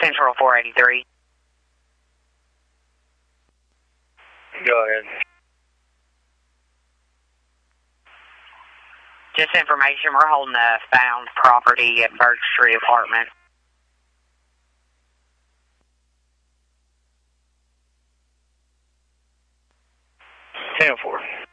Central 483. Go ahead. Just information, we're holding a found property at Birch Street Apartment. 10-4.